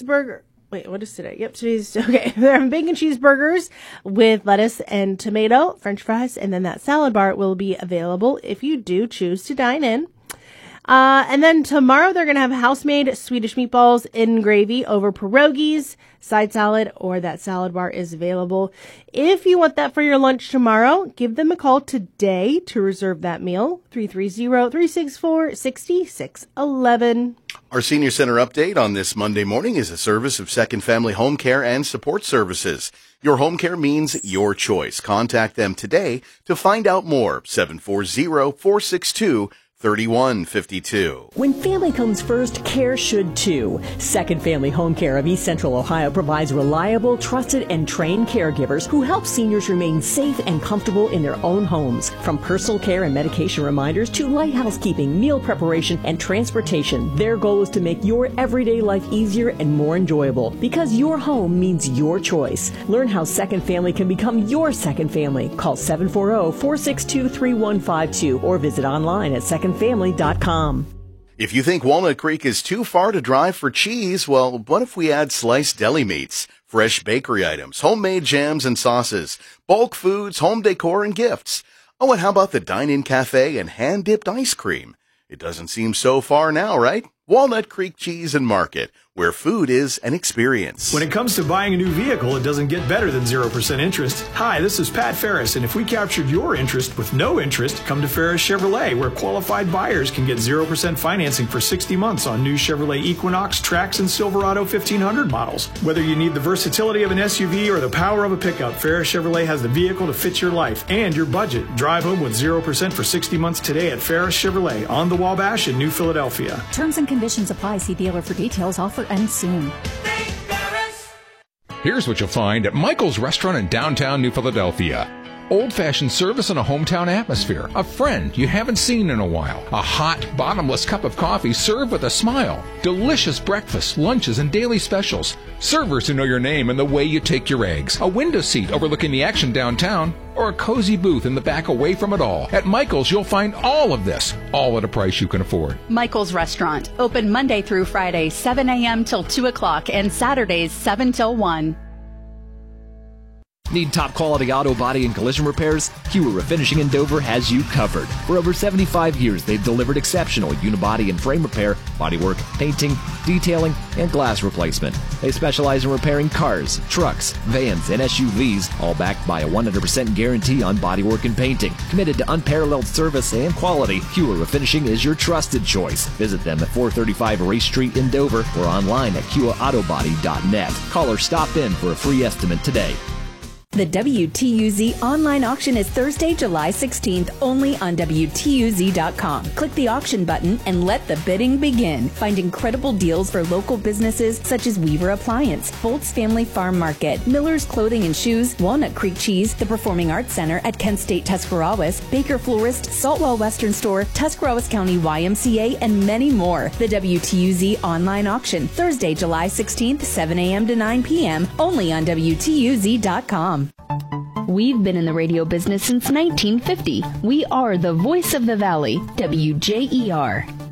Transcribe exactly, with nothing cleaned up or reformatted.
cheeseburger. Wait, what is today? Yep, today's, okay. They're having bacon cheeseburgers with lettuce and tomato, french fries, and then that salad bar will be available if you do choose to dine in. Uh, and then tomorrow they're going to have house-made Swedish meatballs in gravy over pierogies, side salad, or that salad bar is available. If you want that for your lunch tomorrow, give them a call today to reserve that meal. three three zero, three six four, six six one one. Our Senior Center update on this Monday morning is a service of Second Family Home Care and Support Services. Your home care means your choice. Contact them today to find out more. seven four zero, four six two, thirty-one fifty-two. When family comes first, care should too. Second Family Home Care of East Central Ohio provides reliable, trusted, and trained caregivers who help seniors remain safe and comfortable in their own homes. From personal care and medication reminders to light housekeeping, meal preparation, and transportation, their goal is to make your everyday life easier and more enjoyable, because your home means your choice. Learn how Second Family can become your second family. Call seven four zero, four six two, three one five two or visit online at second family dot com. If you think Walnut Creek is too far to drive for cheese, well, what if we add sliced deli meats, fresh bakery items, homemade jams and sauces, bulk foods, home decor, and gifts? Oh, and how about the dine-in cafe and hand-dipped ice cream? It doesn't seem so far now, right? Walnut Creek Cheese and Market, where food is an experience. When it comes to buying a new vehicle, it doesn't get better than zero percent interest. Hi, this is Pat Ferris, and if we captured your interest with no interest, come to Ferris Chevrolet, where qualified buyers can get zero percent financing for sixty months on new Chevrolet Equinox, Trax, and Silverado fifteen hundred models. Whether you need the versatility of an S U V or the power of a pickup, Ferris Chevrolet has the vehicle to fit your life and your budget. Drive home with zero percent for sixty months today at Ferris Chevrolet on the Wabash in New Philadelphia. Terms and conditions apply. See dealer for details. Offer ends soon. Here's what you'll find at Michael's Restaurant in downtown New Philadelphia. Old-fashioned service in a hometown atmosphere. A friend you haven't seen in a while. A hot, bottomless cup of coffee served with a smile. Delicious breakfasts, lunches, and daily specials. Servers who know your name and the way you take your eggs. A window seat overlooking the action downtown. Or a cozy booth in the back away from it all. At Michael's, you'll find all of this, all at a price you can afford. Michael's Restaurant. Open Monday through Friday, seven a.m. till two o'clock, and Saturdays, seven till one. Need top quality auto body and collision repairs? Hewer Refinishing in Dover has you covered. For over seventy-five years, they've delivered exceptional unibody and frame repair, bodywork, painting, detailing, and glass replacement. They specialize in repairing cars, trucks, vans, and S U Vs, all backed by a one hundred percent guarantee on bodywork and painting. Committed to unparalleled service and quality, Hewer Refinishing is your trusted choice. Visit them at four thirty-five Race Street in Dover or online at Q A auto body dot net. Call or stop in for a free estimate today. The W T U Z online auction is Thursday, July sixteenth, only on W T U Z dot com. Click the auction button and let the bidding begin. Find incredible deals for local businesses such as Weaver Appliance, Bolt's Family Farm Market, Miller's Clothing and Shoes, Walnut Creek Cheese, the Performing Arts Center at Kent State Tuscarawas, Baker Florist, Saltwell Western Store, Tuscarawas County Y M C A, and many more. The W T U Z online auction, Thursday, July sixteenth, seven a.m. to nine p.m., only on W T U Z dot com. We've been in the radio business since nineteen fifty. We are the voice of the Valley, W J E R.